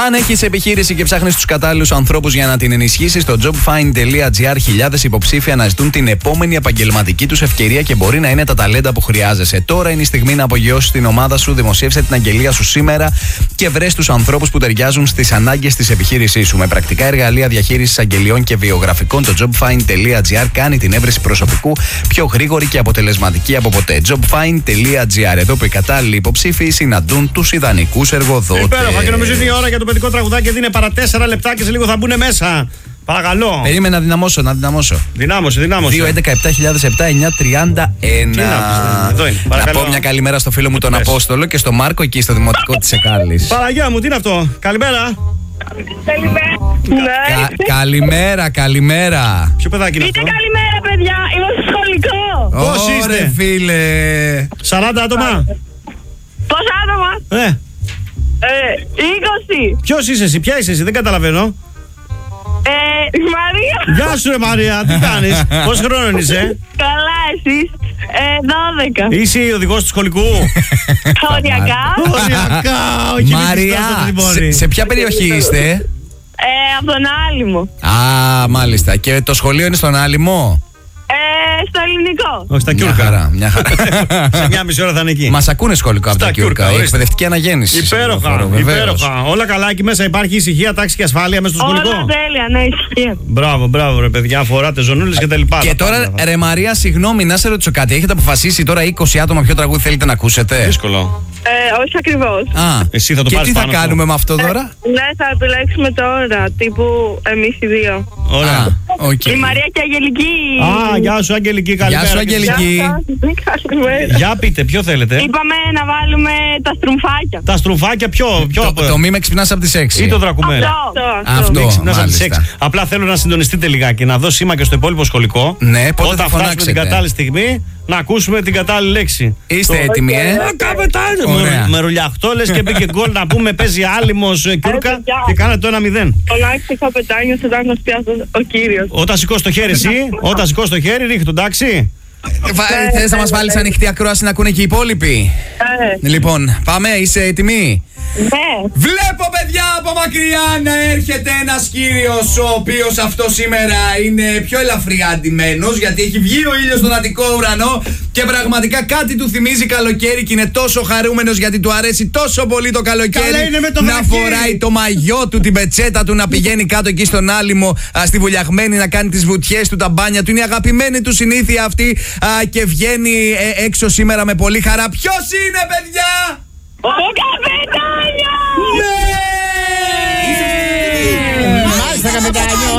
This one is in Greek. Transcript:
Αν έχεις επιχείρηση και ψάχνεις τους κατάλληλους ανθρώπους για να την ενισχύσεις, στο jobfind.gr χιλιάδες υποψήφοι αναζητούν την επόμενη επαγγελματική τους ευκαιρία και μπορεί να είναι τα ταλέντα που χρειάζεσαι. Τώρα είναι η στιγμή να απογειώσεις την ομάδα σου. Δημοσίευσε την αγγελία σου σήμερα και βρες τους ανθρώπους που ταιριάζουν στις ανάγκες της επιχείρησής σου. Με πρακτικά εργαλεία διαχείρισης αγγελιών και βιογραφικών, το jobfind.gr κάνει την έβρεση προσωπικού πιο γρήγορη και αποτελεσματική από ποτέ. jobfind.gr. Εδώ που οι κατάλληλοι υποψήφοι συναντούν τους ιδανικούς εργοδότες. Υπέροχα, και νομίζω είναι η ώρα για το παιδικό τραγουδάκι. Δίνει παρά 4 λεπτά και σε λίγο θα μπουν μέσα. Παρακαλώ. Περίμενα να δυναμώσω. Δυνάμωσε. 2-11-7-2007-9-31. Να πω μια καλημέρα στο φίλο μου τον Απόστολο και στο Μάρκο εκεί στο δημοτικό της Εκάλης. Παναγιά μου, τι είναι αυτό. Καλημέρα. Καλημέρα. Ποιο παιδάκι είναι αυτό? Καλημέρα, παιδιά. Είμαστε στο σχολικό. Πώς είστε, φίλε? 40 άτομα. Πόσα άτομα? 20. Ποιος είσαι εσύ, ποια είσαι εσύ, δεν καταλαβαίνω. Μαρία. Γεια σου, ρε Μαρία, τι κάνεις? Πόσο χρόνο είσαι? Καλά, εσείς? 12. Είσαι η οδηγός του σχολικού? Οριακά. Όχι. Μαρία, σε ποια περιοχή είστε? Από τον Άλυμο. Α, μάλιστα. Και το σχολείο είναι στον Άλυμο? Στο ελληνικό. Όχι, στα Κιούρκα. Μια χαρά. Σε μια μισή ώρα θα είναι εκεί. Μας ακούνε σχολικό από τα Κιούρκα. Η εκπαιδευτική αναγέννηση. Υπέροχα. Όλα καλά, εκεί μέσα υπάρχει ησυχία, τάξη και ασφάλεια μέσα στο σχολικό? Όλα τέλεια, ναι, ησυχία. Μπράβο, ρε παιδιά, φοράτε ζωνούλες και τα λοιπά. Και τώρα, ρε Μαρία, συγγνώμη, να σε ρωτήσω κάτι. Έχετε αποφασίσει τώρα 20 άτομα ποιο τραγούδι θέλετε να ακούσετε? Δύσκολο. Όχι ακριβώς. Εσύ θα το πάρεις και τι θα πάνω κάνουμε με αυτό τώρα? Ναι, θα επιλέξουμε τώρα, τύπου εμείς οι δύο. Ωραία. Η Μαρία και η Αγγελική. Γεια σου, Αγγελική, καλημέρα. Γεια σου, Αγγελική. Για πείτε, ποιο θέλετε? Είπαμε να βάλουμε τα στρουμφάκια. Τα στρουμφάκια, ποιο? Το μη με ξυπνάς από τις 6. Ή το δρακουμένα? Αυτό. Απλά θέλω να συντονιστείτε λιγάκι, να δω σήμα και στο υπόλοιπο σχολικό. Ναι, πότε όταν θα φτάσουμε φωνάξετε? την κατάλληλη στιγμή, να ακούσουμε την κατάλληλη λέξη. Είστε έτοιμοι, Καπετάνιο. Με ρουλιαχτό, λες και πήγε γκολ να πούμε παίζει Άλυμος Κιούρκα και κάνετε το 1-0. Φωνάξει καπετάνιο όταν μας πιάσει ο κύριος. Όταν σηκώσει το χέρι εσύ, όταν σηκώσει το χέρι, ρίχνει το, εντάξει. Θες να μας βάλεις ανοιχτή ακρόαση να ακούνε και οι υπόλοιποι? Λοιπόν, πάμε, είσαι έτοιμοι? Ναι. Βλέπω, παιδιά, από μακριά να έρχεται ένας κύριος, ο οποίος αυτό σήμερα είναι πιο ελαφριά ντυμένος, γιατί έχει βγει ο ήλιος στον Αττικό ουρανό και πραγματικά κάτι του θυμίζει καλοκαίρι και είναι τόσο χαρούμενος γιατί του αρέσει τόσο πολύ το καλοκαίρι. Να φοράει το μαγιό του, την πετσέτα του, να πηγαίνει κάτω εκεί στον Άλυμο, στη Βουλιαγμένη, να κάνει τις βουτιές του, τα μπάνια του. Είναι η αγαπημένη του συνήθεια αυτή και βγαίνει έξω σήμερα με πολύ χαρά. Ποιος είναι, παιδιά? Ο καπετάνιος! Μάλιστα, καπετάνιο!